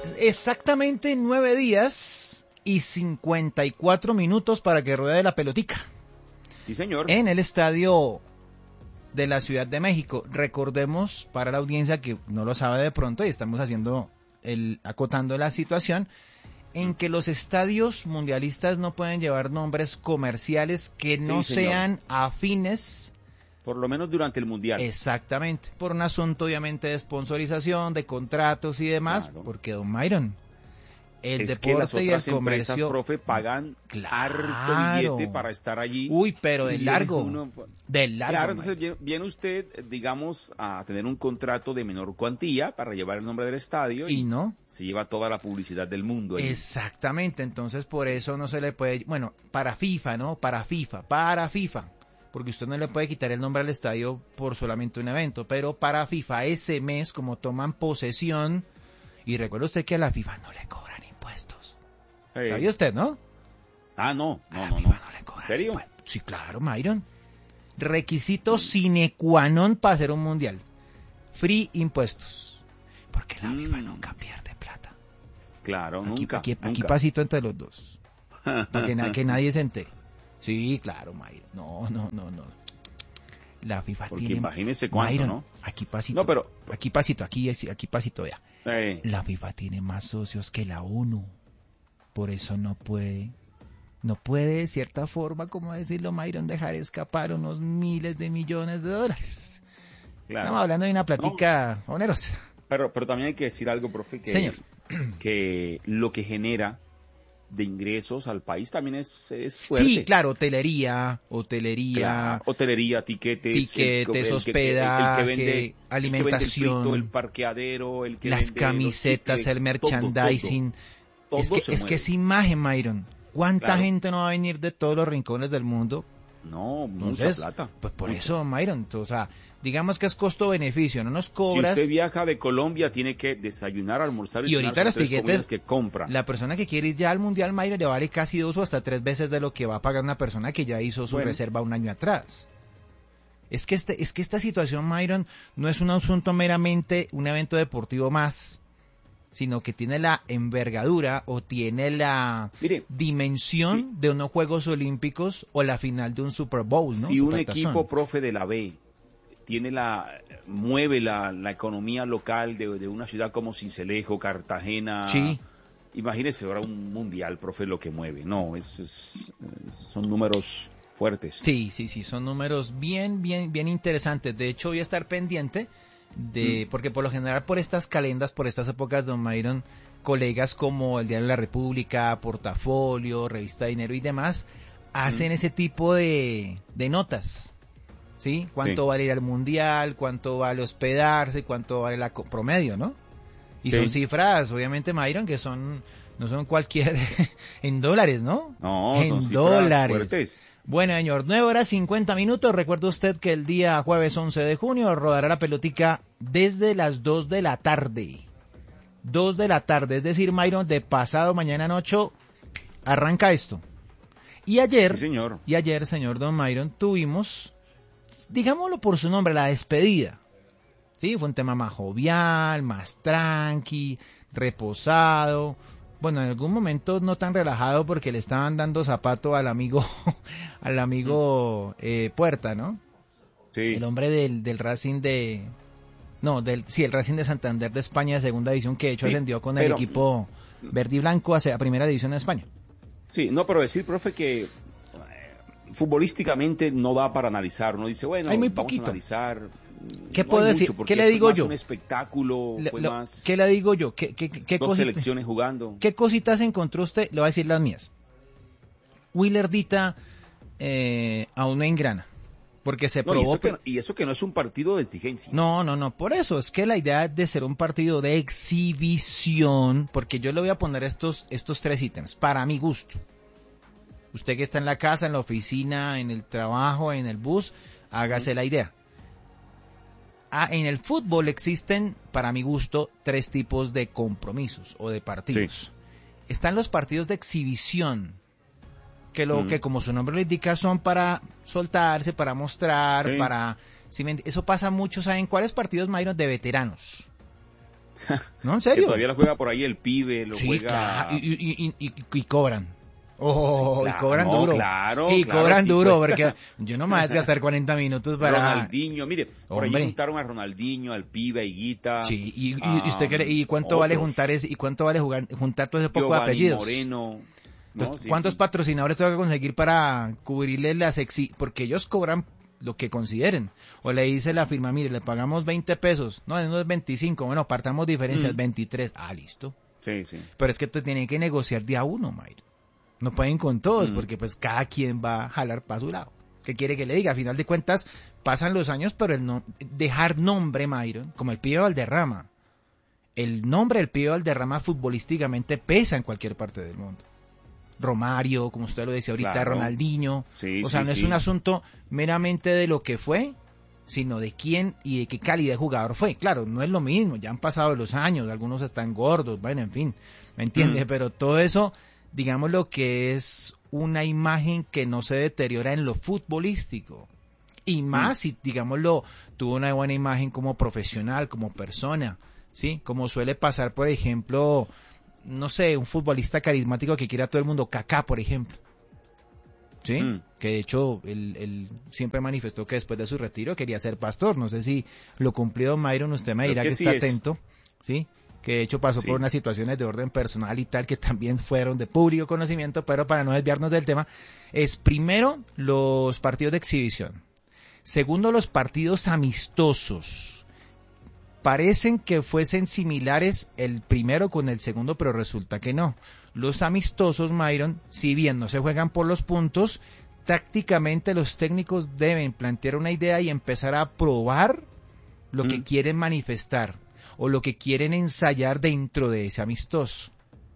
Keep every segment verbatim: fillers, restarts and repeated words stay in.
Exactamente nueve días y cincuenta y cuatro minutos para que ruede la pelotica. Sí, señor. En el estadio de la Ciudad de México. Recordemos para la audiencia que no lo sabe de pronto y estamos haciendo el acotando la situación en que los estadios mundialistas no pueden llevar nombres comerciales que no Sí, señor. sean afines. Por lo menos durante el Mundial. Exactamente, por un asunto obviamente de sponsorización, de contratos y demás, Claro. porque don Myron, el es que las deporte y el otras empresas, comercio, profe, pagan harto claro, billete para estar allí. Uy, pero de Y largo, uno- de largo. Claro, Myron. entonces viene, viene usted, digamos, a tener un contrato de menor cuantía para llevar el nombre del estadio Y no. se lleva toda la publicidad del mundo allí. Exactamente, entonces por eso no se le puede, bueno, para FIFA, ¿no? Para FIFA, para FIFA, porque usted no le puede quitar el nombre al estadio por solamente un evento, pero para FIFA ese mes, como toman posesión, y recuerde usted que a la FIFA no le cobran impuestos. Eh, ¿Sabía usted, no? Ah, no, A no, la no, FIFA no. no le cobran ¿En serio? impuestos. Sí, claro, Myron. Requisito sine qua non para hacer un mundial. Free impuestos. Porque la Mm. FIFA nunca pierde plata. Claro, Aquí, nunca, aquí, aquí nunca. pasito entre los dos. Para que, na- que nadie se entere. Sí, claro, Mayron. No, no, no, no. La FIFA Porque tiene... imagínese cuánto, Myron, ¿no? aquí pasito. No, pero- Aquí pasito, aquí, aquí pasito, vea. Eh, La FIFA tiene más socios que la ONU. Por eso no puede... No puede, de cierta forma, como decirlo, Myron, dejar escapar unos miles de millones de dólares. claro. Estamos hablando de una platica onerosa. Pero, pero también hay que decir algo, profe, que, Señor. que lo que genera de ingresos al país también es, es fuerte. Sí, claro, hotelería, hotelería... Claro, hotelería, tiquetes, tiquetes, el, hospedaje, el, el que vende, alimentación, el, que vende el, frito, el parqueadero, el que las vende camisetas, los tickets, el merchandising. todo, todo, es todo que se es mueve. que es imagen, Myron. ¿Cuánta Claro. gente no va a venir de todos los rincones del mundo? No, mucha Entonces, plata. pues por mucha. eso, Myron, o sea, digamos que es costo-beneficio, no nos Si cobras. usted viaja de Colombia, tiene que desayunar, almorzar y, Y ahorita cenar, los son tres tiquetes, comidas que compra. La persona que quiere ir ya al Mundial, Myron, le vale casi dos o hasta tres veces de lo que va a pagar una persona que ya hizo su Bueno. reserva un año atrás. Es que, este, es que esta situación, Myron, no es un asunto meramente un evento deportivo más, sino que tiene la envergadura o tiene la Mire, dimensión sí. de unos Juegos Olímpicos o la final de un Super Bowl, ¿no? Si un Supertazón. equipo, profe, de la B tiene la mueve la, la economía local de, de una ciudad como Sincelejo, Cartagena, Sí. imagínese ahora un mundial, profe, lo que mueve. No, es, es- es- son números fuertes. Sí, sí, sí, son números bien, bien, bien interesantes. De hecho, voy a estar pendiente de, Mm. porque por lo general por estas calendas, por estas épocas, don Myron, colegas como el Diario de la República, Portafolio, Revista Dinero y demás, hacen Mm. ese tipo de, de notas. ¿Sí? ¿Cuánto Sí. vale ir al mundial? ¿Cuánto vale hospedarse? ¿Cuánto vale la co- promedio, no? Y Sí. son cifras, obviamente, Myron, que son, no son cualquier, en dólares, ¿no? No, en son cifras dólares. fuertes. Bueno, señor, nueve horas cincuenta minutos. Recuerde usted que el día jueves once de junio rodará la pelotica desde las dos de la tarde. dos de la tarde, es decir, Myron, de pasado mañana noche arranca esto. Y ayer, Sí, señor. y ayer, señor Don Myron, tuvimos, digámoslo por su nombre, la despedida. Sí, fue un tema más jovial, más tranqui, reposado. Bueno, en algún momento no tan relajado porque le estaban dando zapato al amigo, al amigo eh, Puerta, ¿no? Sí. El hombre del, del Racing de, no, del, sí, el Racing de Santander de España de segunda división, que de hecho Sí, ascendió con el pero- equipo verde y blanco a, a primera división en España. Sí, no, pero decir, profe, que eh, futbolísticamente no da para analizar. Uno dice, bueno, Hay muy vamos poquito. a analizar. ¿Qué No puedo hay decir? mucho, porque ¿Qué le fue digo más yo? un espectáculo, Le- fue lo- más ¿Qué le digo yo? ¿Qué, qué, qué, dos cosita- selecciones jugando. ¿Qué cositas encontró usted? Le voy a decir las mías. Willardita eh, aún no engrana, porque se No, y, probó... eso que, y eso que no es un partido de exigencia. No, no, no, por eso, es que la idea de ser un partido de exhibición, porque yo le voy a poner estos, estos tres ítems, para mi gusto. Usted que está en la casa, en la oficina, en el trabajo, en el bus, hágase la idea. Ah, en el fútbol existen, para mi gusto, tres tipos de compromisos o de partidos. Sí. Están los partidos de exhibición, que lo Mm. que como su nombre lo indica son para soltarse, para mostrar, Sí. para... ¿sí me ent- Eso pasa mucho, ¿saben cuáles partidos, Myron? De veteranos. No, en serio. Que todavía lo juega por ahí el pibe, lo sí, juega... Claro. Y, y, y, y, y cobran. Oh, claro, y cobran no, duro. Claro, y claro, cobran sí, duro, pues. porque yo no me voy a desgastar cuarenta minutos para... Ronaldinho, mire, por Hombre. ahí juntaron a Ronaldinho, al pibe, a Higuita. Sí, y, y, a, y usted cree, ¿y cuánto otros. vale juntar ese, y cuánto vale jugar, juntar todo ese poco Giovanni de apellidos? Moreno. ¿No? Entonces, Sí, ¿cuántos sí. patrocinadores tengo que conseguir para cubrirle las exi... Porque ellos cobran lo que consideren. O le dice la firma, mire, le pagamos veinte pesos. No, no es veinticinco. Bueno, partamos diferencias, Mm. veintitrés. Ah, listo. Sí, sí. Pero es que te tienen que negociar día uno, Mayro. No pueden con todos, Mm. porque pues cada quien va a jalar para su lado. ¿Qué quiere que le diga? A final de cuentas, pasan los años, pero el no... dejar nombre, Mayro, como el pibe Valderrama. El nombre del pibe Valderrama futbolísticamente pesa en cualquier parte del mundo. Romario, como usted lo decía ahorita, Claro. Ronaldinho. Sí, o sea, sí, no es sí. un asunto meramente de lo que fue, sino de quién y de qué calidad de jugador fue. Claro, no es lo mismo, ya han pasado los años, algunos están gordos, bueno, en fin, ¿me entiende? Mm. Pero todo eso, digamos lo que es una imagen que no se deteriora en lo futbolístico. Y más Mm. si, digámoslo, tuvo una buena imagen como profesional, como persona, ¿sí? Como suele pasar, por ejemplo, no sé, un futbolista carismático que quiera a todo el mundo, Kaká, por ejemplo. ¿Sí? Mm. Que de hecho, él, él siempre manifestó que después de su retiro quería ser pastor. No sé si lo cumplió Myron, usted me Creo dirá que que, sí está es. atento, ¿sí? Que de hecho pasó Sí. por unas situaciones de orden personal y tal que también fueron de público conocimiento, pero para no desviarnos del tema, es primero los partidos de exhibición. Segundo, los partidos amistosos. Parecen que fuesen similares el primero con el segundo, pero resulta que no. Los amistosos, Myron, si bien no se juegan por los puntos, tácticamente los técnicos deben plantear una idea y empezar a probar lo Mm. que quieren manifestar o lo que quieren ensayar dentro de ese amistoso.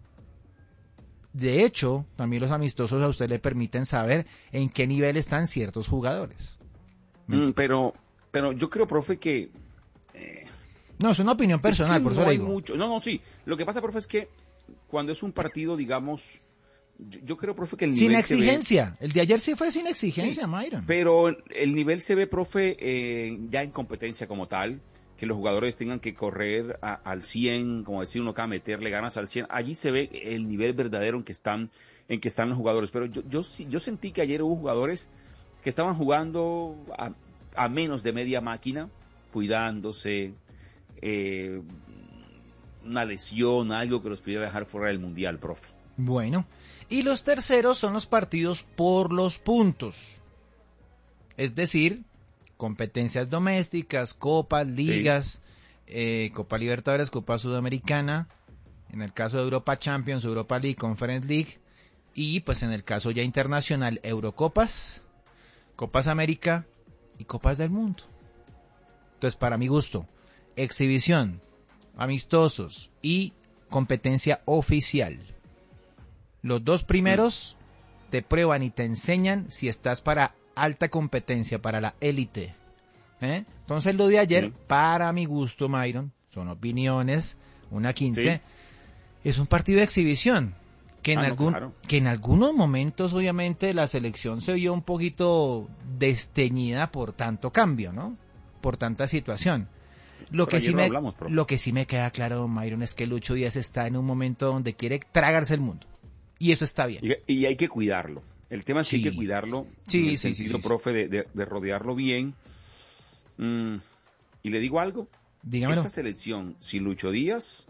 De hecho, también los amistosos a usted le permiten saber en qué nivel están ciertos jugadores. Mm, pero, pero yo creo, profe, que... eh, No, es una opinión personal, es que por eso no le hay digo. mucho. No, no, sí. Lo que pasa, profe, es que cuando es un partido, digamos... Yo, yo creo, profe, que el nivel Sin se ve- exigencia. El de ayer sí fue sin exigencia, Sí, Myron. Pero el nivel se ve, profe, eh, ya en competencia como tal, que los jugadores tengan que correr a- al cien, como decir uno acá, meterle ganas al cien. Allí se ve el nivel verdadero en que están, en que están los jugadores. Pero yo, yo, sí- yo sentí que ayer hubo jugadores que estaban jugando a, a menos de media máquina, cuidándose, eh, una lesión, algo que los pudiera dejar fuera del Mundial, profe. Bueno, y los terceros son los partidos por los puntos. Es decir, competencias domésticas, copas, ligas, sí. eh, Copa Libertadores, Copa Sudamericana, en el caso de Europa Champions, Europa League, Conference League, y pues en el caso ya internacional, Eurocopas, Copas América y Copas del Mundo. Entonces, para mi gusto, exhibición, amistosos y competencia oficial. Los dos primeros mm. te prueban y te enseñan si estás para alta competencia, para la élite. ¿Eh? Entonces lo de ayer, sí. para mi gusto, Myron, son opiniones, una quince, sí. es un partido de exhibición. Que en, ah, algún, no, claro. que en algunos momentos, obviamente, la selección se vio un poquito desteñida por tanto cambio, ¿no? Por tanta situación. Lo que, sí me, hablamos, lo que sí me queda claro, Myron, es que Lucho Díaz está en un momento donde quiere tragarse el mundo. Y eso está bien. Y, y hay que cuidarlo. El tema es sí. que hay que cuidarlo. Sí, en el sí, sentido, sí, sí, profe, de, de, de rodearlo bien. Mm, y le digo algo. Dígamelo. Esta selección, si Lucho Díaz...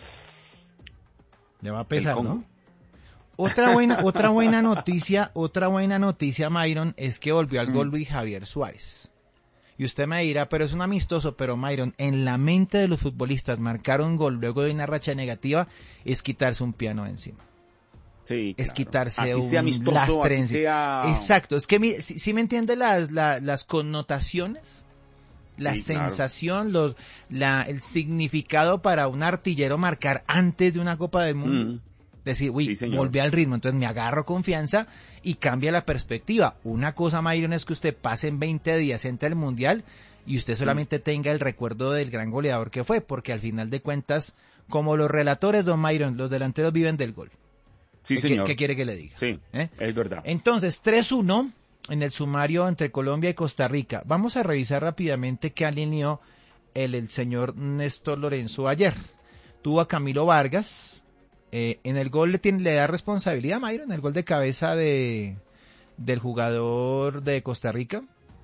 Le va a pesar, ¿no? Otra buena, otra buena noticia, otra buena noticia, Myron, es que volvió al gol Luis Javier Suárez. Y usted me dirá, pero es un amistoso, pero Myron, en la mente de los futbolistas marcar un gol luego de una racha negativa es quitarse un piano de encima. Sí, es claro. quitarse así un sea amistoso, lastre así sea... Exacto, es que si, si me entiende las, la, las connotaciones, la sí, sensación, claro. los, la, el significado para un artillero marcar antes de una Copa del Mundo. Mm. Decir, uy, sí, volví al ritmo, entonces me agarro confianza y cambia la perspectiva. Una cosa, Myron, es que usted pase en veinte días, entre el Mundial y usted solamente mm. tenga el recuerdo del gran goleador que fue, porque al final de cuentas, como los relatores, don Myron, los delanteros viven del gol. Sí, ¿Qué, señor. ¿Qué quiere que le diga? Sí, ¿Eh? es verdad. Entonces, tres uno en el sumario entre Colombia y Costa Rica. Vamos a revisar rápidamente qué alineó el, el señor Néstor Lorenzo ayer. tuvo a Camilo Vargas, eh, en el gol le, tiene, le da responsabilidad a Mayron, en el gol de cabeza de del jugador de Costa Rica,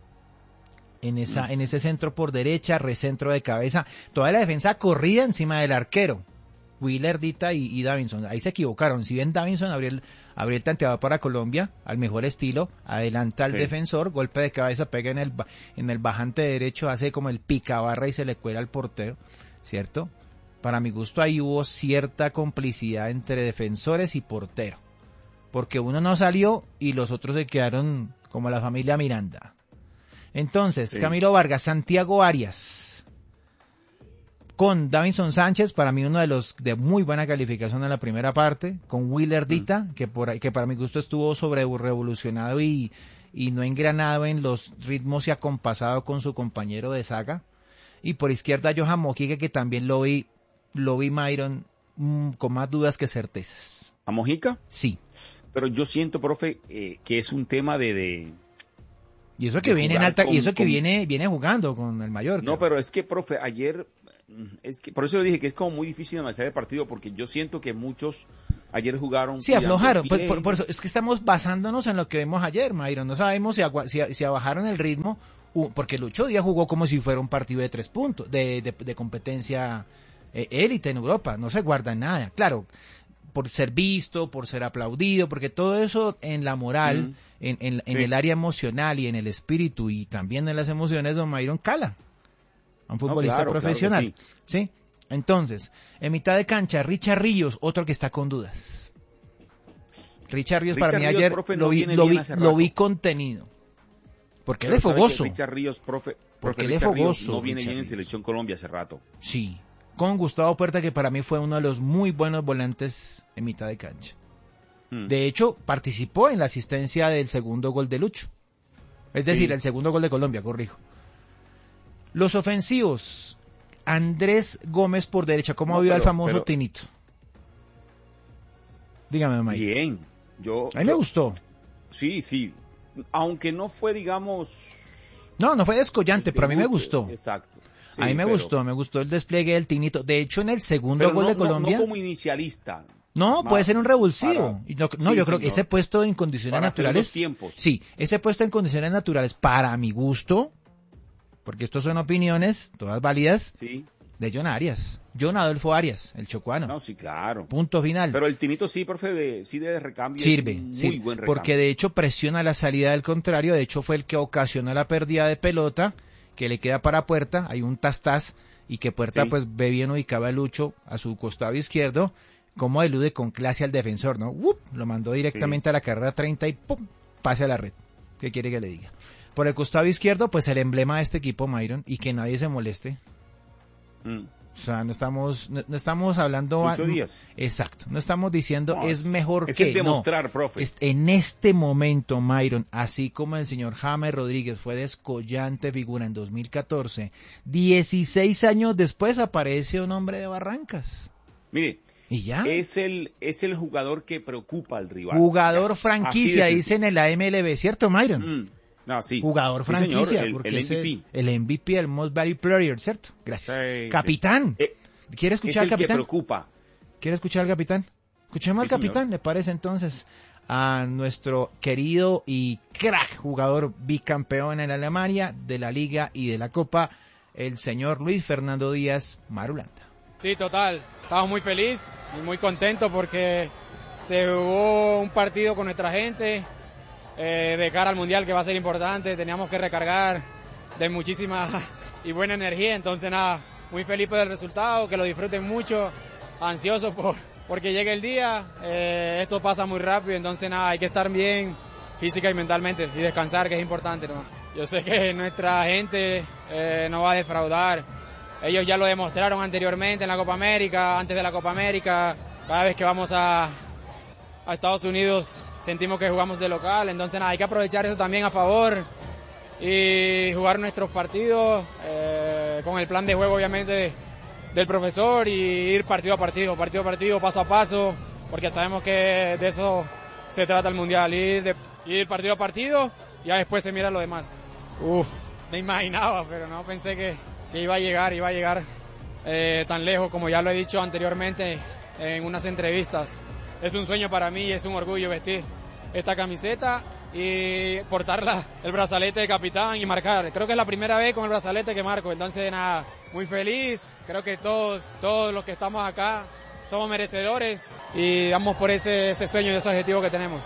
en esa mm. en ese centro por derecha, recentro de cabeza, toda la defensa corrida encima del arquero, Willer, Dita y, y Davinson. Ahí se equivocaron. Si bien Davinson abrió el, abrió el tanteador para Colombia, al mejor estilo, adelanta al sí. defensor, golpe de cabeza, pega en el en el bajante derecho, hace como el picabarra y se le cuela al portero, ¿cierto? Para mi gusto ahí hubo cierta complicidad entre defensores y portero, porque uno no salió y los otros se quedaron como la familia Miranda. Entonces, sí. Camilo Vargas, Santiago Arias, con Davinson Sánchez, para mí uno de los de muy buena calificación en la primera parte, con Willer Dita, mm. que por que para mi gusto estuvo sobre revolucionado y, y no engranado en los ritmos y acompasado con su compañero de saga, y por izquierda Johan Mojica, que también lo vi, lo vi Mayron mmm, con más dudas que certezas. ¿A Mojica? Sí. Pero yo siento, profe, eh, que es un tema de... de... Y eso que viene en alta, con, y eso que con... viene viene jugando con el Mallorca. No, pero es que, profe, ayer es que por eso le dije que es como muy difícil analizar el partido, porque yo siento que muchos ayer jugaron. Sí, aflojaron. Por, por, por eso es que estamos basándonos en lo que vimos ayer, Mayron. No sabemos si, agua, si, si bajaron el ritmo, porque Lucho Díaz jugó como si fuera un partido de tres puntos, de, de, de competencia élite eh, en Europa. No se guarda nada. Claro, por ser visto, por ser aplaudido, porque todo eso en la moral, mm. en, en, en sí. el área emocional y en el espíritu y también en las emociones, don Mayron cala a un futbolista no, claro, profesional. Claro sí. sí. Entonces, en mitad de cancha, Richard Ríos, otro que está con dudas. Richard Ríos Richard para mí Ríos, ayer profe, lo, no vi, lo, vi, lo vi contenido. Porque Pero él es fogoso. Richard Ríos, profe, profe porque él es fogoso. No viene Richard bien en Selección Colombia hace rato. Sí. Con Gustavo Puerta, que para mí fue uno de los muy buenos volantes en mitad de cancha. Hmm. De hecho, participó en la asistencia del segundo gol de Lucho. Es decir, sí. el segundo gol de Colombia, corrijo. Los ofensivos, Andrés Gómez por derecha, ¿cómo no, vio al famoso pero... Tinito? Dígame, Mike. Bien, yo... A mí yo... me gustó. Sí, sí, aunque no fue, digamos... No, no fue descollante, pero a mí me gustó. Exacto. Sí, a mí me pero... gustó, me gustó el despliegue del Tinito. De hecho, en el segundo pero gol no, de Colombia... No, no como inicialista. No, puede ser un revulsivo. Para... No, no sí, yo creo señor. que ese puesto en condiciones para naturales... Tiempos. Sí, ese puesto en condiciones naturales, para mi gusto, porque estos son opiniones, todas válidas, sí. de John Arias. John Adolfo Arias, el chocuano. No, sí, claro. Punto final. Pero el Tinito sí, profe, de, sí de recambio. Sirve, muy sí, buen recambio. Porque de hecho presiona la salida del contrario. De hecho fue el que ocasionó la pérdida de pelota, que le queda para Puerta. Hay un tas-tas y que Puerta sí. pues ve bien ubicado a Lucho a su costado izquierdo. Como elude con clase al defensor, ¿no? ¡Wup! Lo mandó directamente sí. a la carrera treinta y ¡pum! Pase a la red. ¿Qué quiere que le diga? Por el costado izquierdo, pues el emblema de este equipo, Mayron, y que nadie se moleste. Mm. O sea, no estamos, no, no estamos hablando... Ocho días. Exacto, no estamos diciendo no, es mejor es que... Es demostrar, no, profe. Es, en este momento, Mayron, así como el señor James Rodríguez fue descollante figura en dos mil catorce, dieciséis años después aparece un hombre de Barrancas. Mire... ¿Y ya? Es el, es el jugador que preocupa al rival. Jugador ya. franquicia, dicen en la M L B, ¿cierto, Myron? Mm. No, sí. Jugador sí, franquicia, señor, el, porque el es M V P. El, el M V P, el Most Valued Player, ¿cierto? Gracias. Sí, Sí. Capitán. Eh, ¿Quiere escuchar es al capitán? Que preocupa. ¿Quiere escuchar al capitán? Escuchemos sí, al capitán, señor. ¿le parece entonces? A nuestro querido y crack jugador bicampeón en Alemania, de la Liga y de la Copa, el señor Luis Fernando Díaz Marulanda. Sí, total. Estamos muy felices y muy contentos porque se jugó un partido con nuestra gente eh, de cara al Mundial, que va a ser importante. Teníamos que recargar de muchísima y buena energía. Entonces, nada, muy feliz por el resultado, que lo disfruten mucho, ansiosos por porque llegue el día. Eh, esto pasa muy rápido, entonces, nada, hay que estar bien física y mentalmente y descansar, que es importante, ¿no? Yo sé que nuestra gente eh, no va a defraudar. Ellos ya lo demostraron anteriormente en la Copa América, antes de la Copa América. Cada vez que vamos a, a Estados Unidos sentimos que jugamos de local. Entonces nada, hay que aprovechar eso también a favor y jugar nuestros partidos eh, con el plan de juego obviamente del profesor y ir partido a partido, partido a partido, paso a paso, porque sabemos que de eso se trata el Mundial, ir, de, ir partido a partido y ya después se mira lo demás. Uf, me imaginaba, pero no pensé que... que iba a llegar, iba a llegar eh, tan lejos, como ya lo he dicho anteriormente en unas entrevistas. Es un sueño para mí y es un orgullo vestir esta camiseta y portarla, el brazalete de capitán y marcar. Creo que es la primera vez con el brazalete que marco, entonces nada, muy feliz. Creo que todos, todos los que estamos acá somos merecedores y vamos por ese, ese sueño y ese objetivo que tenemos.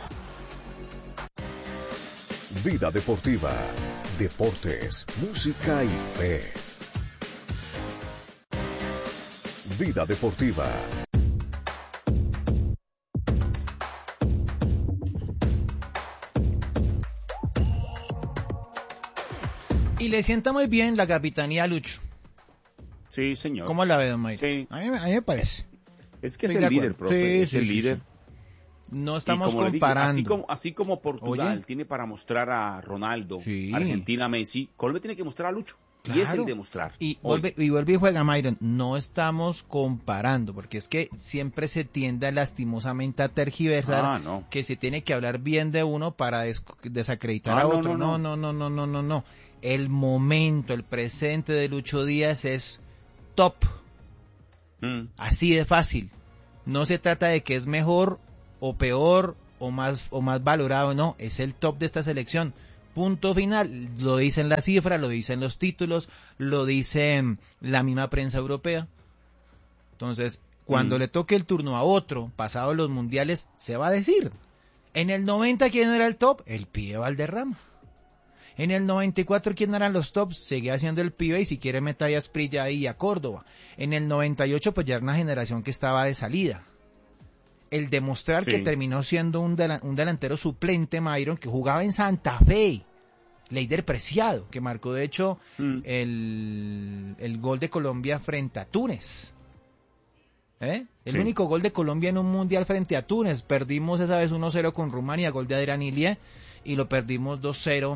Vida deportiva, deportes, música y fe. Vida deportiva. Y le sienta muy bien la capitanía a Lucho. Sí, señor. ¿Cómo la ve, don Mayra? Sí. A mí, a mí me parece. Es que Estoy es de el líder, acuerdo. profe. Sí, es sí, el sí, líder. sí. No estamos Y como le digo, comparando. así como, así como Portugal Oye. tiene para mostrar a Ronaldo, Sí. Argentina, Messi, Colombia tiene que mostrar a Lucho. Y es el demostrar. Y Hoy. vuelve, y vuelve y juega Myron. No estamos comparando, porque es que siempre se tiende a, lastimosamente a tergiversar Ah, no. que se tiene que hablar bien de uno para des- desacreditar Ah, a no, otro. no, No, no. no, no, no, no, no, no. El momento, el presente de Lucho Díaz es top. Mm. Así de fácil. No se trata de que es mejor o peor o más o más valorado, no, es el top de esta selección. Punto final. Lo dicen las cifras, lo dicen los títulos, lo dice la misma prensa europea. Entonces, cuando Mm. le toque el turno a otro, pasado los mundiales, se va a decir. En el noventa, ¿quién era el top? El pibe Valderrama. En el noventa y cuatro, ¿quién eran los tops? Seguía siendo el pibe y si quiere meta a Asprilla y a Córdoba. En el noventa y ocho, pues ya era una generación que estaba de salida. El demostrar Sí. que terminó siendo un, delan- un delantero suplente, Myron, que jugaba en Santa Fe. Leider Preciado, que marcó de hecho Mm. el, el gol de Colombia frente a Túnez. ¿Eh? El Sí. único gol de Colombia en un mundial frente a Túnez. Perdimos esa vez uno cero con Rumania, gol de Adrián Ilie, y lo perdimos dos cero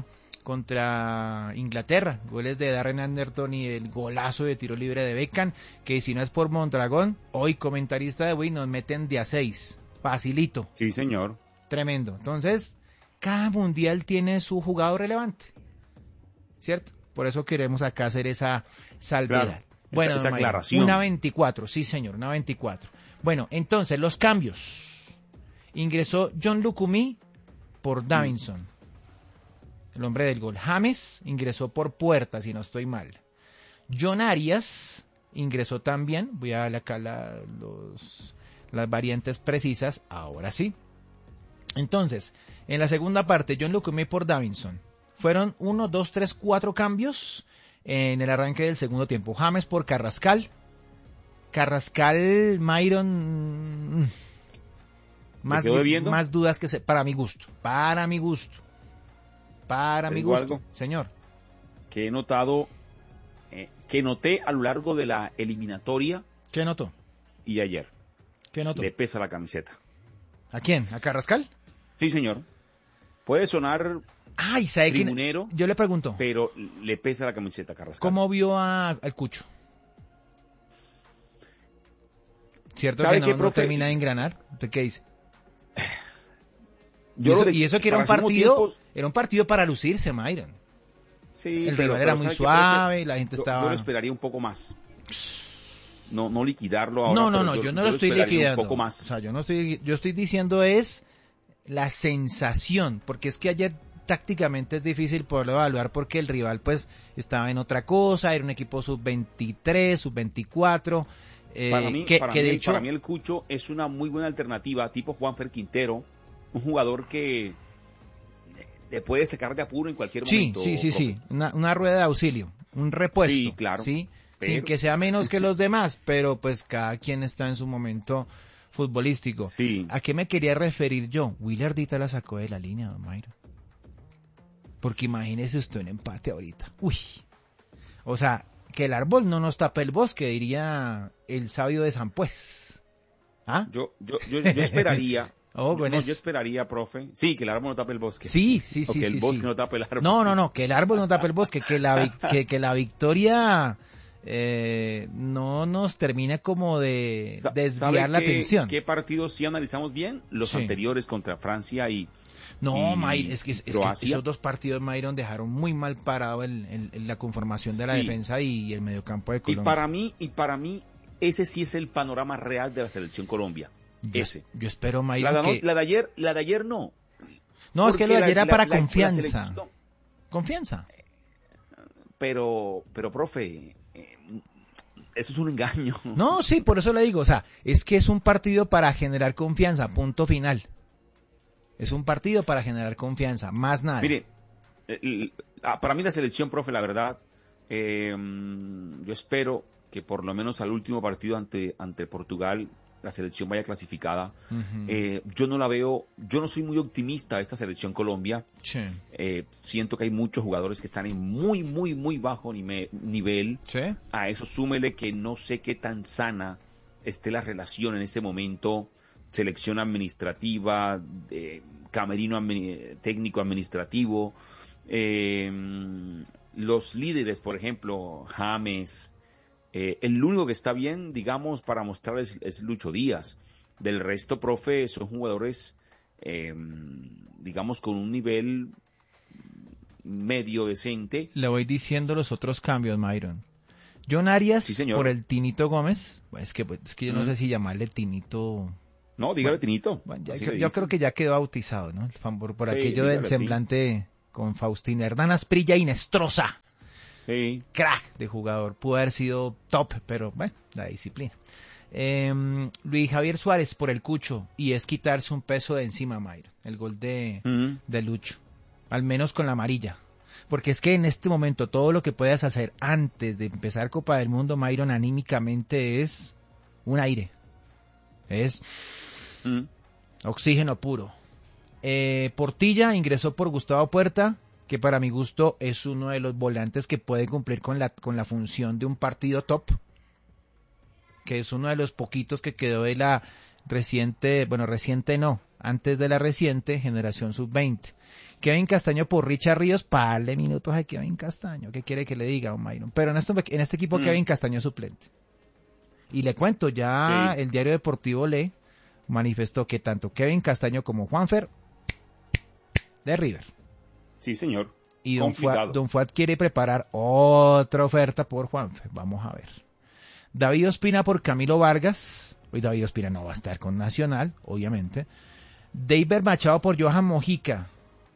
contra Inglaterra. Goles de Darren Anderton y el golazo de tiro libre de Beckham, que si no es por Mondragón, hoy comentarista de Wii nos meten de a seis. Facilito. Sí, señor. Tremendo. Entonces, cada mundial tiene su jugador relevante. ¿Cierto? Por eso queremos acá hacer esa salvedad. Claro, Bueno, esa- esa don Mayra, aclaración. una veinticuatro, sí señor, una veinticuatro. Bueno, entonces, los cambios. Ingresó John Lucumí por Davinson, el hombre del gol. James ingresó por Puerta, si no estoy mal. John Arias ingresó también. Voy a darle acá la, los, las variantes precisas. Ahora sí. Entonces, en la segunda parte, John Lucumí por Davinson. Fueron uno, dos, tres, cuatro cambios en el arranque del segundo tiempo. James por Carrascal. Carrascal, Myron... mm, Más, quedó debiendo? más dudas que se... Para mi gusto. Para mi gusto. Para ¿Te mi digo gusto. algo? Señor. Que he notado, eh, que noté a lo largo de la eliminatoria ¿Qué notó? y ayer. ¿Qué notó? Le pesa la camiseta. ¿A quién? ¿A Carrascal? Sí, señor. Puede sonar Ay, ¿sabe quién? tribunero, Yo le pregunto, pero le pesa la camiseta a Carrascal. ¿cómo vio a, al Cucho? ¿Cierto ¿Sabe que no, qué, no profe? termina de engranar? ¿Usted qué dice? Yo y, eso, lo de- y eso que era un para hace unos partido, tiempos- era un partido para lucirse, Myron. Sí, El pero- rival era pero muy ¿sabe qué, suave, profe? la gente Yo- estaba... Yo lo esperaría un poco más. No, no liquidarlo ahora. no, no, pero no, yo, no lo estoy esperaría liquidando. Un poco más. O sea, yo no estoy, yo estoy diciendo es la sensación, porque es que ayer tácticamente es difícil poderlo evaluar porque el rival pues estaba en otra cosa, era un equipo sub veintitrés, sub veinticuatro, eh, para mí, que, para que mí- de hecho... para mí el Cucho es una muy buena alternativa, tipo Juanfer Quintero, un jugador que le puede sacar de apuro en cualquier Sí, momento. sí, sí, profe. sí, una, una rueda de auxilio, un repuesto, Sí, claro, ¿sí? pero- Sin que sea menos que los demás, pero pues cada quien está en su momento futbolístico. Sí. ¿A qué me quería referir yo? Willardita la sacó de la línea, don Mayra. Porque imagínese usted un empate ahorita. Uy. O sea, que el árbol no nos tape el bosque, diría el sabio de San Pues. ¿Ah? Yo, yo, yo, yo esperaría. Oh, yo, con no, eso. yo esperaría, profe. Sí, que el árbol no tape el bosque. Sí, sí, O sí. que el sí, bosque sí. no tape el árbol. No, no, no, que el árbol no tape el bosque, que la, vic- que, que la victoria eh, no nos termina como de desviar ¿Sabe la qué, atención. ¿Qué partidos sí analizamos bien? Los Sí. anteriores contra Francia y No, y Mayr, es que, es que Croacia. esos dos partidos, Mayron, dejaron muy mal parado el, el- el- la conformación de la Sí. defensa y el mediocampo de Y Colombia. para mí, y para mí, ese sí es el panorama real de la selección Colombia. yo, Ese. yo espero, La Mayron, de, que... la de ayer, la de ayer no. No, es que Porque lo de la- ayer era la- para la- la confianza. selección- Confianza. pero, pero, profe, eh, eso es un engaño. No, sí, por eso le digo, o sea, es que es un partido para generar confianza, punto final. Es un partido para generar confianza, más nada. Mire, eh, l- ah, para mí la selección, profe, la verdad, eh, yo espero que por lo menos al último partido ante, ante Portugal la selección vaya clasificada. Ujú. Eh, yo no la veo, yo no soy muy optimista de esta selección Colombia. Sí. Eh, siento que hay muchos jugadores que están en muy, muy, muy bajo nime- nivel. Sí. A eso súmele que no sé qué tan sana esté la relación en este momento, selección administrativa, eh, camerino admi- técnico administrativo, eh, los líderes, por ejemplo, James, eh, el único que está bien, digamos, para mostrar es, es Lucho Díaz. Del resto, profe, son jugadores, eh, digamos, con un nivel medio decente. Le voy diciendo los otros cambios, Myron. John Arias Sí, señor. por el Tinito Gómez. Pues es que, pues, es que yo no Mm. sé si llamarle Tinito. No, dígale Bueno, Tinito. Bueno, ya así creo- le yo dicen. creo que ya quedó bautizado, ¿no? El fan- Por, por Sí, aquello del dígale así. semblante con Faustina Hernán Asprilla y Nestroza. Sí. Crack de jugador. Pudo haber sido top, pero bueno, la disciplina. Eh, Luis Javier Suárez por el Cucho. Y es quitarse un peso de encima, Mayro. El gol de, Mm. de Lucho. Al menos con la amarilla. Porque es que en este momento todo lo que puedas hacer antes de empezar Copa del Mundo, Myron, anímicamente es un aire. Es Mm. oxígeno puro. Eh, Portilla ingresó por Gustavo Puerta, que para mi gusto es uno de los volantes que puede cumplir con la, con la función de un partido top. Que es uno de los poquitos que quedó de la reciente, bueno, reciente no, antes de la reciente generación sub veinte. Kevin Castaño por Richard Ríos, pale minutos a Kevin Castaño, ¿qué quiere que le diga, don Myron? Pero en, esto, en este equipo Mm. Kevin Castaño es suplente. Y le cuento, ya Sí. el diario deportivo Le manifestó que tanto Kevin Castaño como Juanfer de River. Sí, señor. Y Don Fuad, Complicado. Don Fuad quiere preparar otra oferta por Juanfer. Vamos a ver. David Ospina por Camilo Vargas. Hoy David Ospina no va a estar con Nacional, obviamente. David Machado por Johan Mojica.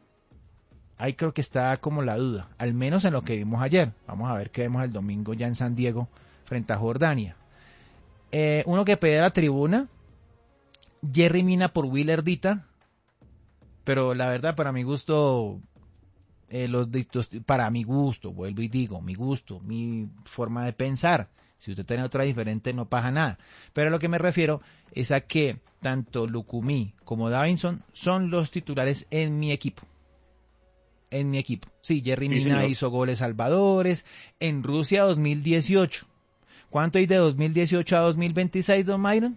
Ahí creo que está como la duda, al menos en lo que vimos ayer. Vamos a ver qué vemos el domingo ya en San Diego frente a Jordania. Eh, uno que pide la tribuna, Jerry Mina por Willer Dita, pero la verdad para mi gusto, eh, los, los para mi gusto, vuelvo y digo, mi gusto, mi forma de pensar. Si usted tiene otra diferente no pasa nada. Pero a lo que me refiero es a que tanto Lucumí como Davinson son los titulares en mi equipo. En mi equipo. Sí, Jerry Sí, Mina señor. hizo goles salvadores en Rusia dos mil dieciocho. ¿Cuánto hay de dos mil dieciocho a dos mil veintiséis, don Myron?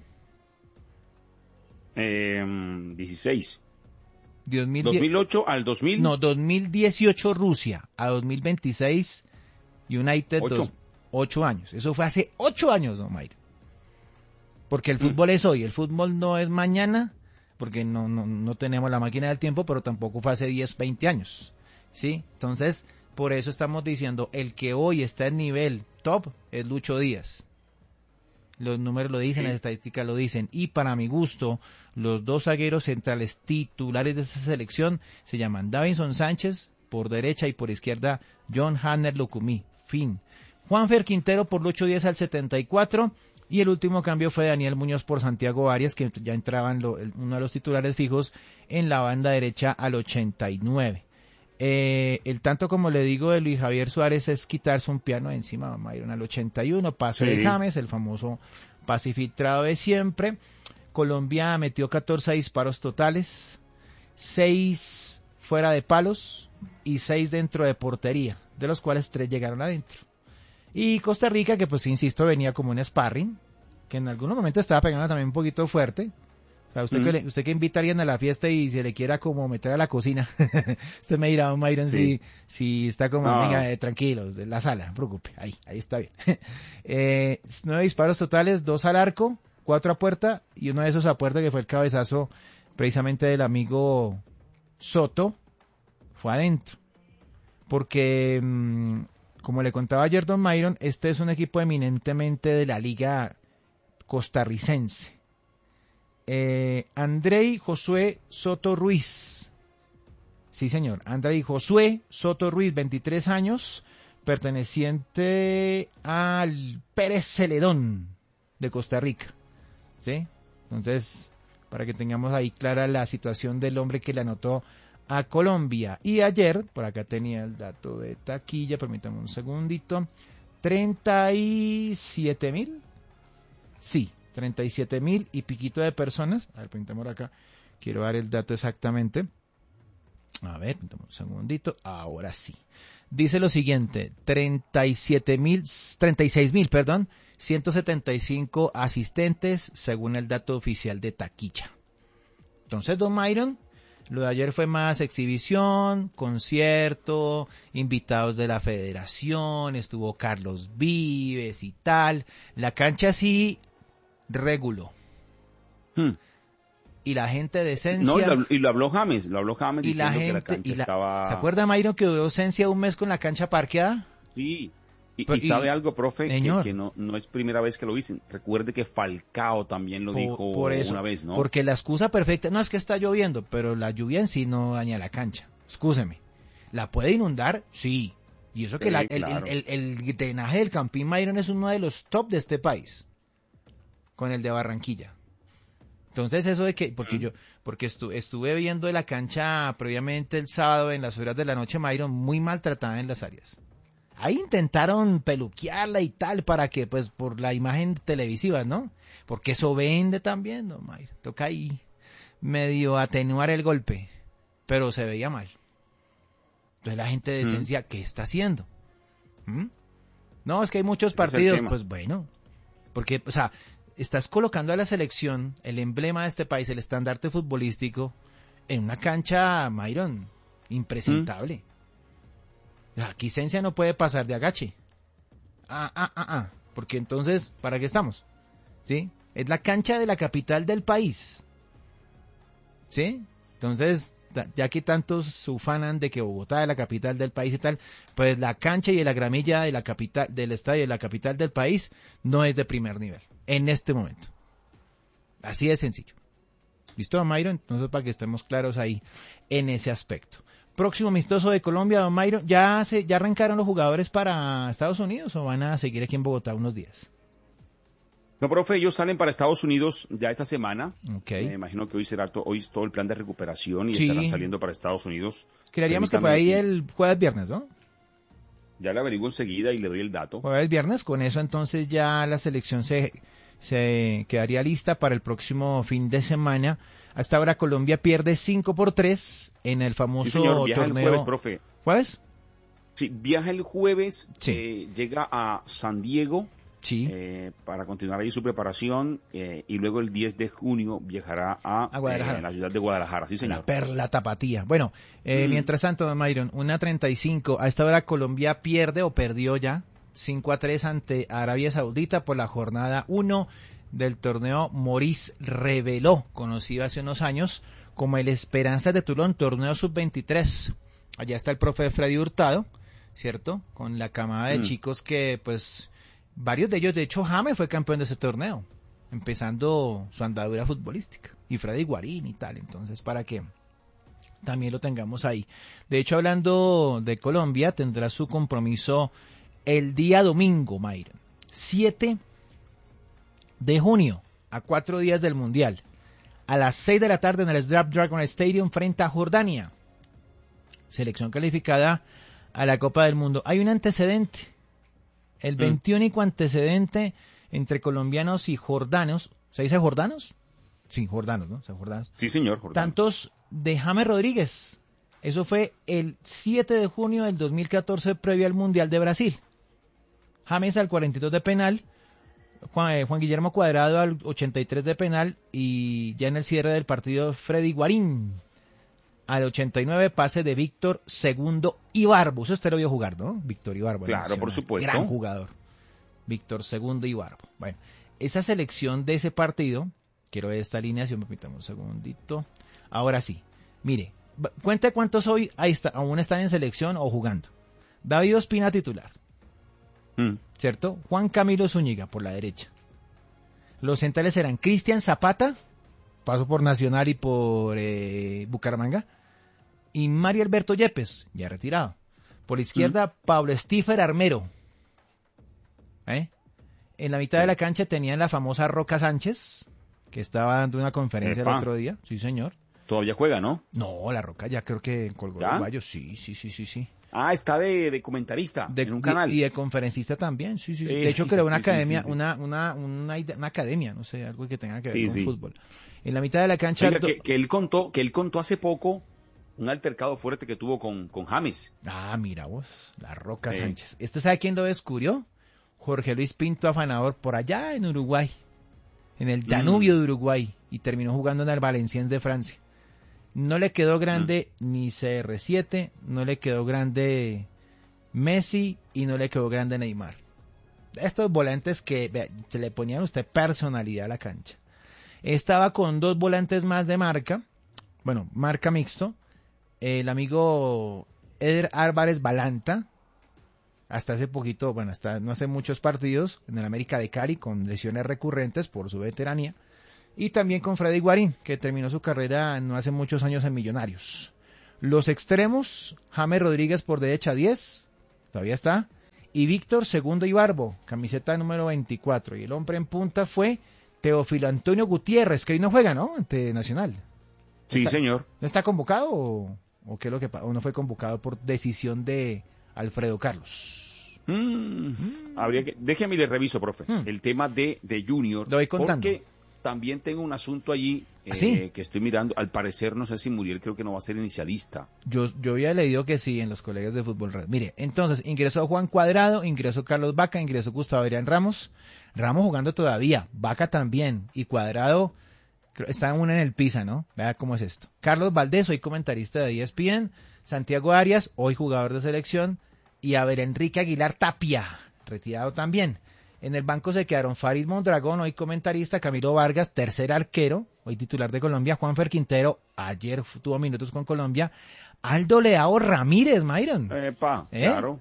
Eh, dieciséis. dos mil diez dos mil ocho al dos mil. No, dos mil dieciocho Rusia a dos mil veintiséis United Ocho. dos, ocho años. Eso fue hace ocho años, don Myron. Porque el Mm. fútbol es hoy, el fútbol no es mañana, porque no, no, no tenemos la máquina del tiempo, pero tampoco fue hace diez, veinte años. ¿Sí? Entonces, por eso estamos diciendo, el que hoy está en nivel top es Lucho Díaz. Los números lo dicen, Sí. las estadísticas lo dicen. Y para mi gusto, los dos zagueros centrales titulares de esta selección se llaman Davinson Sánchez por derecha y por izquierda John Hanner Lucumí. Fin. Juanfer Quintero por Lucho Díaz al setenta y cuatro. Y el último cambio fue Daniel Muñoz por Santiago Arias, que ya entraban lo, el, uno de los titulares fijos en la banda derecha al ochenta y nueve. Eh, el tanto, como le digo, de Luis Javier Suárez es quitarse un piano de encima, Myron, al ochenta y uno, pase Sí. de James, el famoso pase filtrado de siempre. Colombia metió catorce disparos totales, seis fuera de palos y seis dentro de portería, de los cuales tres llegaron adentro. Y Costa Rica, que pues insisto, venía como un sparring, que en algunos momentos estaba pegando también un poquito fuerte, sea, usted, Mm. que le- usted que invita a alguien a la fiesta y se le quiera como meter a la cocina, usted me dirá, don Myron, Sí. si, si está como, No. venga, eh, tranquilo, de la sala, no se preocupe, ahí, ahí está bien. eh, nueve disparos totales, dos al arco, cuatro a puerta, y uno de esos a puerta que fue el cabezazo precisamente del amigo Soto, fue adentro. Porque, mmm, como le contaba ayer don Myron, este es un equipo eminentemente de la liga costarricense. Eh, Andrei Josué Soto Ruiz. Sí, señor. Andrei Josué Soto Ruiz, veintitrés años, perteneciente al Pérez Celedón de Costa Rica. ¿Sí? Entonces, para que tengamos ahí clara la situación del hombre que le anotó a Colombia. Y ayer, por acá tenía el dato de taquilla, permítame un segundito, treinta y siete mil. Sí, treinta y siete mil y piquito de personas. A ver, permítame por acá. Quiero dar el dato exactamente. A ver, permítame un segundito. Ahora sí. Dice lo siguiente, treinta y siete mil, treinta y seis mil, perdón, ciento setenta y cinco asistentes según el dato oficial de taquilla. Entonces, don Myron, lo de ayer fue más exhibición, concierto, invitados de la federación, estuvo Carlos Vives y tal. La cancha sí reguló. Hmm. Y la gente de esencia... No, y lo, y lo habló James, lo habló James y la diciendo gente, que la cancha y la- estaba... ¿Se acuerda, Myron, que hubo esencia un mes con la cancha parqueada? Sí. Y, Pero- y sabe y- algo, profe, que, señor. que no, no es primera vez que lo dicen. Recuerde que Falcao también lo Por- dijo por eso, una vez, ¿no? Porque la excusa perfecta, no es que está lloviendo, pero la lluvia en sí no daña la cancha. Excúseme. ¿La puede inundar? Sí. Y eso que Sí, la- el, claro. el, el, el drenaje del Campín Myron es uno de los top de este país. Con el de Barranquilla. Entonces eso de que, porque Mm. yo, porque estu- estuve viendo la cancha previamente el sábado en las horas de la noche, Myron, muy maltratada en las áreas. Ahí intentaron peluquearla y tal para que, pues, por la imagen televisiva, ¿no? Porque eso vende también, ¿no, Myron? Toca ahí medio atenuar el golpe, pero se veía mal. Entonces la gente de Mm. esencia, ¿qué está haciendo? ¿Mm? No, es que hay muchos Ese es el partidos, tema. pues bueno, porque, o sea, estás colocando a la selección, el emblema de este país, el estandarte futbolístico, en una cancha, Myron, impresentable. Aquí Esencia no puede pasar de agache. Ah, ah, ah, ah. Porque entonces, ¿para qué estamos? ¿Sí? Es la cancha de la capital del país. ¿Sí? Entonces, ta- ya que tantos se ufanan de que Bogotá es la capital del país y tal, pues la cancha y la gramilla de la capital, del estadio de la capital del país no es de primer nivel. En este momento. Así de sencillo. ¿Listo, don Myron? Entonces, para que estemos claros ahí en ese aspecto. Próximo amistoso de Colombia, don Myron. ¿Ya, se, ¿Ya arrancaron los jugadores para Estados Unidos o van a seguir aquí en Bogotá unos días? No, profe, ellos salen para Estados Unidos ya esta semana. Ok. Me imagino que hoy será to- hoy es todo el plan de recuperación y Sí. estarán saliendo para Estados Unidos. Creeríamos que por Permítame- ahí el jueves viernes, ¿no? Ya le averiguo enseguida y le doy el dato. Jueves viernes, con eso entonces ya la selección se, se quedaría lista para el próximo fin de semana. Hasta ahora Colombia pierde cinco por tres en el famoso Sí, señor, viaja torneo. el jueves, profe. ¿Jueves? Sí, viaja el jueves, Sí. eh, llega a San Diego Sí. eh, para continuar ahí su preparación eh, y luego el diez de junio viajará a, A Guadalajara. eh, la ciudad de Guadalajara. Sí, La señor. perla tapatía. Bueno, eh, Mm. mientras tanto, don Myron, una treinta y cinco. A esta hora Colombia pierde o perdió ya cinco a tres ante Arabia Saudita por la jornada uno del torneo Maurice Reveló, conocido hace unos años como el Esperanza de Tulón, torneo sub veintitrés. Allá está el profe Freddy Hurtado, ¿cierto? Con la camada de Mm. chicos que, pues, varios de ellos, de hecho, James fue campeón de ese torneo, empezando su andadura futbolística. Y Freddy Guarín y tal, entonces, para que también lo tengamos ahí. De hecho, hablando de Colombia, tendrá su compromiso el día domingo, Myron. siete de junio, a cuatro días del Mundial. A las seis de la tarde en el Snapdragon Stadium frente a Jordania. Selección calificada a la Copa del Mundo. Hay un antecedente. El Mm. veintiúnico antecedente entre colombianos y jordanos. ¿Se dice jordanos? Sí, jordanos, ¿no? O sea, jordanos. Sí, señor. Jordán. Tantos de James Rodríguez. Eso fue el siete de junio del dos mil catorce, previo al Mundial de Brasil. James al cuarenta y dos de penal, Juan, eh, Juan Guillermo Cuadrado al ochenta y tres de penal, y ya en el cierre del partido Freddy Guarín al ochenta y nueve, pase de Víctor Segundo Ibarbo. Eso usted lo vio jugar, ¿no? Víctor Ibarbo. Claro, por supuesto. Gran jugador. Víctor Segundo Ibarbo. Bueno, esa selección de ese partido, quiero ver esta alineación, me permítame un segundito. Ahora sí, mire, cuente cuántos hoy ahí está, aún están en selección o jugando. David Ospina titular, mm. ¿cierto? Juan Camilo Zúñiga por la derecha. Los centrales eran Cristian Zapata, pasó por Nacional y por eh, Bucaramanga, y Mario Alberto Yepes, ya retirado. Por izquierda, mm. Pablo Stífer Armero. ¿Eh? En la mitad sí. de la cancha tenían la famosa Roca Sánchez, que estaba dando una conferencia Epa. el otro día. Sí, señor. Todavía juega, ¿no? No, la Roca ya creo que colgó el gallo. Sí, sí, sí, sí, sí. Ah, está de, de comentarista de, en un canal. Y, y de conferencista también, sí, sí. sí. De hecho, creó una sí, academia, sí, sí, sí. Una, una, una, una academia, no sé, algo que tenga que ver sí, con sí. fútbol. En la mitad de la cancha... Oiga, que, que, él contó, que él contó hace poco un altercado fuerte que tuvo con, con James. Ah, mira vos, la Roca sí. Sánchez. ¿Este sabe quién lo descubrió? Jorge Luis Pinto Afanador, por allá en Uruguay, en el Danubio mm. de Uruguay, y terminó jugando en el Valenciennes de Francia. No le quedó grande mm. ni C R siete, no le quedó grande Messi y no le quedó grande Neymar. Estos volantes que vea, le ponían a usted personalidad a la cancha. Estaba con dos volantes más de marca, bueno, marca mixto, el amigo Eder Álvarez Balanta, hasta hace poquito, bueno, hasta no hace muchos partidos en el América de Cali con lesiones recurrentes por su veteranía, y también con Freddy Guarín, que terminó su carrera no hace muchos años en Millonarios. Los extremos, James Rodríguez por derecha diez, todavía está, y Víctor Segundo Ibarbo, camiseta número veinticuatro, y el hombre en punta fue Teófilo Antonio Gutiérrez, que hoy no juega, ¿no? Ante Nacional. Sí, ¿Está, señor. ¿No está convocado o, o qué es lo que o no fue convocado por decisión de Alfredo Carlos? Mm, mm. Habría que, déjeme y le reviso, profe, mm. el tema de, de Junior. Lo voy contando. Porque también tengo un asunto allí eh, ¿Ah, sí? que estoy mirando. Al parecer, no sé si Muriel creo que no va a ser inicialista. Yo, yo había leído que sí en los colegas de Fútbol Red. Mire, entonces ingresó Juan Cuadrado, ingresó Carlos Vaca, ingresó Gustavo Adrián Ramos. Ramos jugando todavía, Vaca también, y Cuadrado está una en el Pisa, ¿no? Vea cómo es esto. Carlos Valdés, hoy comentarista de E S P N, Santiago Arias, hoy jugador de selección, y Abel Enrique Aguilar Tapia, retirado también. En el banco se quedaron Farid Mondragón, hoy comentarista, Camilo Vargas, tercer arquero, hoy titular de Colombia, Juanfer Quintero, ayer tuvo minutos con Colombia, Aldo Leao Ramírez, Mayron. Epa, ¿Eh? claro.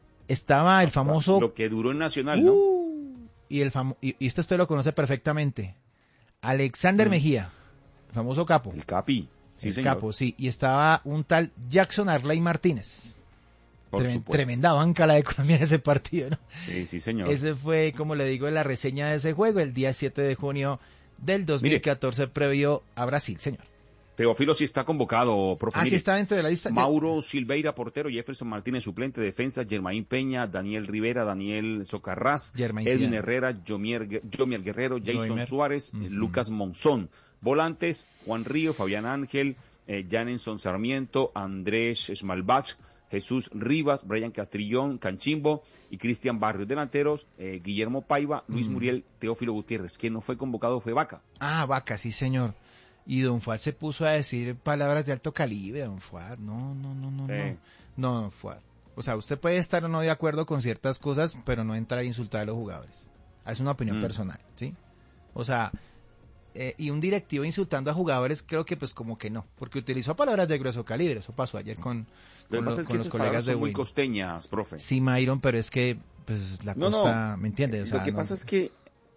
Estaba el famoso... Lo que duró en Nacional, ¿no? Uh, y, el famo... y, y esto usted lo conoce perfectamente. Alexander mm. Mejía, el famoso capo. El capi, sí, el señor. capo, sí. Y estaba un tal Jackson Arley Martínez. Trem- tremenda banca la de Colombia en ese partido, ¿no? Sí, sí, señor. Ese fue, como le digo, la reseña de ese juego, el día siete de junio del dos mil catorce, Mire, previo a Brasil, señor. Teófilo sí está convocado, profe. Ah, sí está dentro de la lista. Mauro Silveira, portero, Jefferson Martínez, suplente, defensa, Germain Peña, Daniel Rivera, Daniel Socarrás, Germain Edwin Zidane. Herrera, Yomier, Yomier Guerrero, Jason Yomier. Suárez, uh-huh. Lucas Monzón. Volantes, Juan Río, Fabián Ángel, eh, Janenson Sarmiento, Andrés Schmalbach, Jesús Rivas, Brian Castrillón, Canchimbo y Cristian Barrios. Delanteros, eh, Guillermo Paiva, Luis mm. Muriel, Teófilo Gutiérrez. Quien no fue convocado fue Vaca. Ah, Vaca, sí, señor. Y Don Fuad se puso a decir palabras de alto calibre, Don Fuad. No, no, no, no, sí. no. No, Don Fuad. O sea, usted puede estar o no de acuerdo con ciertas cosas, pero no entrar a insultar a los jugadores. Es una opinión mm. personal, ¿sí? O sea, eh, y un directivo insultando a jugadores, creo que pues como que no, porque utilizó palabras de grueso calibre. Eso pasó ayer con, con, lo, es con que los colegas de son muy Win. costeñas, profe. Sí, Mayron, pero es que pues la no, costa, no. ¿me entiendes? O sea, lo que no, pasa es que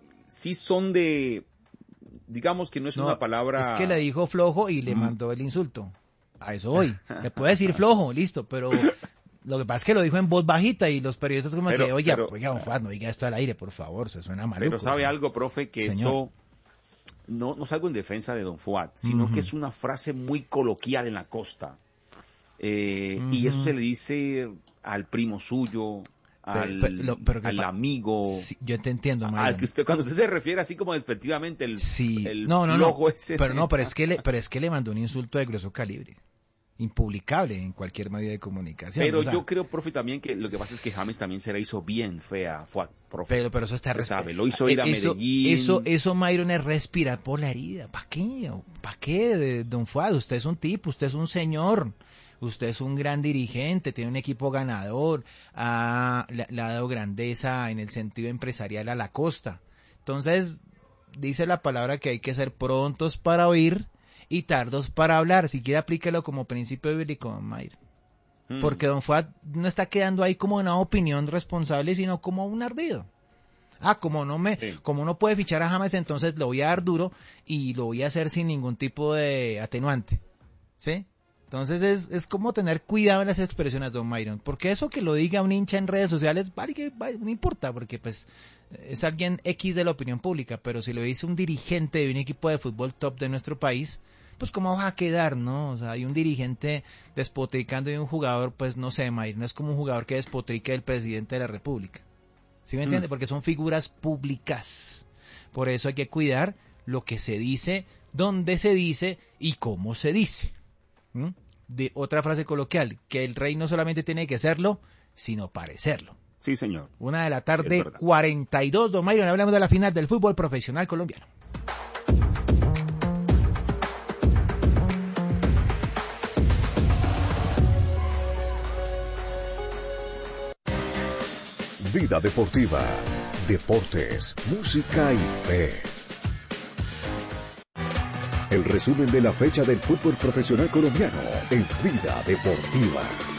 sí son de, digamos que no es no, una palabra... Es que le dijo flojo y le mm. mandó el insulto. A eso voy. Le puede decir flojo, listo, pero lo que pasa es que lo dijo en voz bajita y los periodistas como pero, que, oiga, pero, oiga, oiga, no diga esto al aire, por favor, se suena maluco. Pero sabe o sea, algo, profe, que señor. eso... No, no salgo en defensa de Don Fuad, sino uh-huh. que es una frase muy coloquial en la costa. Eh, uh-huh. Y eso se le dice al primo suyo, al, pero, pero, pero al amigo. Sí, yo te entiendo, Mario. Al que usted, cuando usted se refiere así como despectivamente, el, sí. el no, no, flojo no. ese. Pero no, pero es, que le, pero es que le mandó un insulto de grueso calibre. impublicable en cualquier medio de comunicación. Pero o sea, yo creo, profe, también que lo que pasa es que James también se la hizo bien fea, fue, profe. Pero, pero eso está... Usted sabe, lo hizo ir a eso, Medellín. Eso, eso, Myron, es respirar por la herida. ¿Para qué? ¿Para qué, de- don Fuad? Usted es un tipo, usted es un señor. Usted es un gran dirigente, tiene un equipo ganador, ha, le, le ha dado grandeza en el sentido empresarial a la costa. Entonces, dice la palabra que hay que ser prontos para oír y tardos para hablar. Si quiere, aplíquelo como principio bíblico, don Mayr. Mm. Porque don Fuad no está quedando ahí como una opinión responsable, sino como un ardido. Ah, como no me, Sí. como no puede fichar a James, entonces lo voy a dar duro y lo voy a hacer sin ningún tipo de atenuante. ¿Sí? Entonces es, es como tener cuidado en las expresiones, don Myron, porque eso que lo diga un hincha en redes sociales, vale que vale, no importa, porque pues es alguien X de la opinión pública, pero si lo dice un dirigente de un equipo de fútbol top de nuestro país, pues cómo va a quedar, ¿no? O sea, hay un dirigente despotricando de un jugador, pues no sé, Myron, no es como un jugador que despotrique del presidente de la República. ¿Sí me entiende? Mm. Porque son figuras públicas. Por eso hay que cuidar lo que se dice, dónde se dice y cómo se dice. ¿Mm? De otra frase coloquial, que el rey no solamente tiene que serlo, sino parecerlo. Sí, señor. Una de la Es tarde, verdad. cuarenta y dos, don Myron, hablamos de la final del fútbol profesional colombiano. Vida deportiva, deportes, música y fe. El resumen de la fecha del fútbol profesional colombiano en Vida Deportiva.